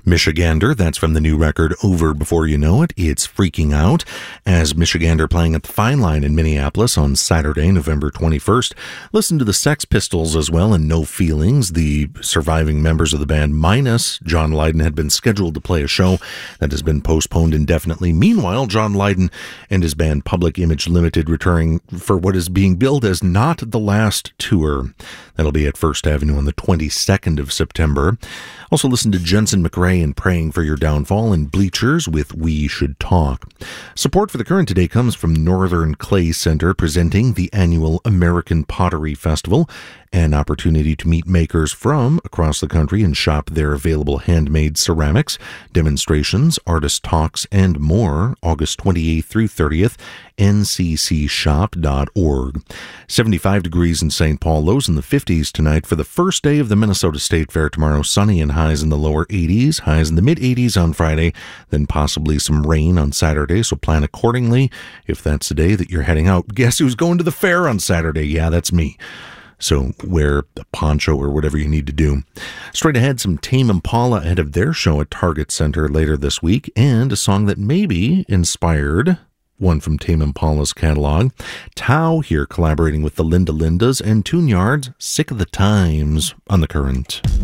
Michigander, that's from the new record Over Before You Know It. It's Freaking Out, as Michigander playing at the Fine Line in Minneapolis on Saturday, November 21st. Listen to the Sex Pistols as well and No Feelings. The surviving members of the band minus John Lydon had been scheduled to play a show that has been postponed indefinitely. Meanwhile, John Lydon and his band Public Image Limited returning for what is being billed as Not the Last Tour. That'll be at First Avenue on the 22nd of September. Also listen to Jensen McRae and Praying for Your Downfall and Bleachers with We Should Talk. Support for The Current today comes from Northern Clay Center, presenting the annual American Pottery Festival, an opportunity to meet makers from across the country and shop their available handmade ceramics, demonstrations, artist talks, and more, August 28th through 30th, nccshop.org. 75 degrees in St. Paul, lows in the 50s tonight for the first day of the Minnesota State Fair tomorrow. Sunny and highs in the lower 80s, highs in the mid-80s on Friday, then possibly some rain on Saturday, so plan accordingly if that's the day that you're heading out. Guess who's going to the fair on Saturday? Yeah, that's me. So wear a poncho or whatever you need to do. Straight ahead, some Tame Impala ahead of their show at Target Center later this week, and a song that maybe inspired one from Tame Impala's catalog. Tao here collaborating with the Linda Lindas and Tune Yards, Sick of the Times on The Current.